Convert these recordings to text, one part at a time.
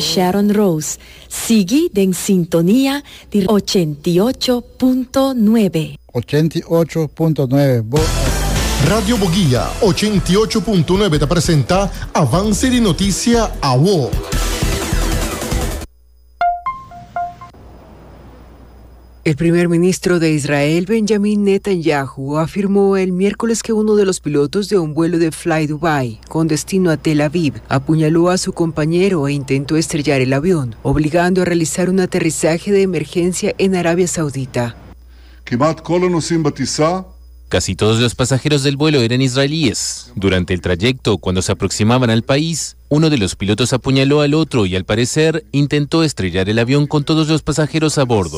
Sharon Rose. Seguid en sintonía de 88.9. 88.9. Radio Boguía 88.9 te presenta Avance de Noticia a WO. El primer ministro de Israel, Benjamin Netanyahu, afirmó el miércoles que uno de los pilotos de un vuelo de Fly Dubai con destino a Tel Aviv apuñaló a su compañero e intentó estrellar el avión, obligando a realizar un aterrizaje de emergencia en Arabia Saudita. Casi todos los pasajeros del vuelo eran israelíes. Durante el trayecto, cuando se aproximaban al país, uno de los pilotos apuñaló al otro y, al parecer, intentó estrellar el avión con todos los pasajeros a bordo.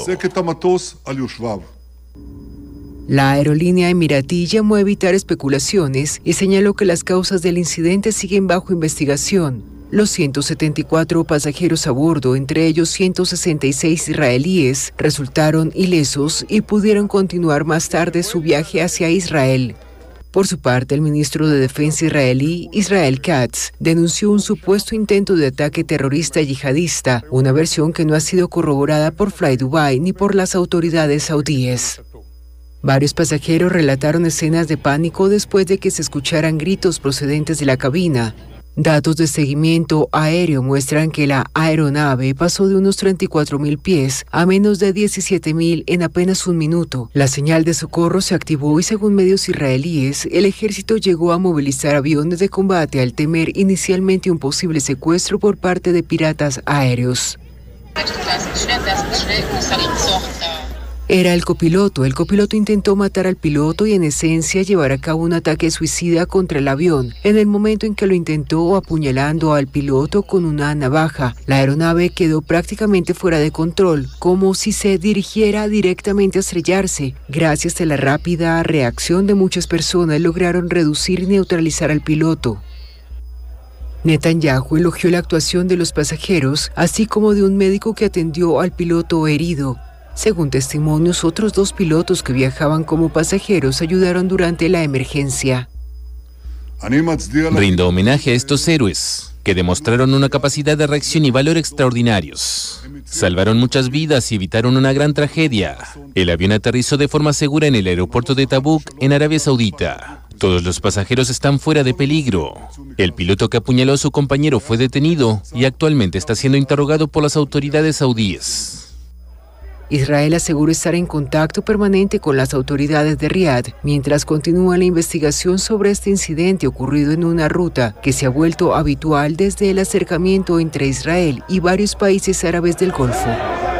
La aerolínea emiratí llamó a evitar especulaciones y señaló que las causas del incidente siguen bajo investigación. Los 174 pasajeros a bordo, entre ellos 166 israelíes, resultaron ilesos y pudieron continuar más tarde su viaje hacia Israel. Por su parte, el ministro de Defensa israelí, Israel Katz, denunció un supuesto intento de ataque terrorista yihadista, una versión que no ha sido corroborada por Fly Dubai ni por las autoridades saudíes. Varios pasajeros relataron escenas de pánico después de que se escucharan gritos procedentes de la cabina. Datos de seguimiento aéreo muestran que la aeronave pasó de unos 34.000 pies a menos de 17.000 en apenas un minuto. La señal de socorro se activó y, según medios israelíes, el ejército llegó a movilizar aviones de combate al temer inicialmente un posible secuestro por parte de piratas aéreos. Era el copiloto. El copiloto intentó matar al piloto y, en esencia, llevar a cabo un ataque suicida contra el avión. En el momento en que lo intentó, apuñalando al piloto con una navaja, la aeronave quedó prácticamente fuera de control, como si se dirigiera directamente a estrellarse. Gracias a la rápida reacción de muchas personas, lograron reducir y neutralizar al piloto. Netanyahu elogió la actuación de los pasajeros, así como de un médico que atendió al piloto herido. Según testimonios, otros 2 pilotos que viajaban como pasajeros ayudaron durante la emergencia. Brindo homenaje a estos héroes, que demostraron una capacidad de reacción y valor extraordinarios. Salvaron muchas vidas y evitaron una gran tragedia. El avión aterrizó de forma segura en el aeropuerto de Tabuk, en Arabia Saudita. Todos los pasajeros están fuera de peligro. El piloto que apuñaló a su compañero fue detenido y actualmente está siendo interrogado por las autoridades saudíes. Israel aseguró estar en contacto permanente con las autoridades de Riad, mientras continúa la investigación sobre este incidente ocurrido en una ruta que se ha vuelto habitual desde el acercamiento entre Israel y varios países árabes del Golfo.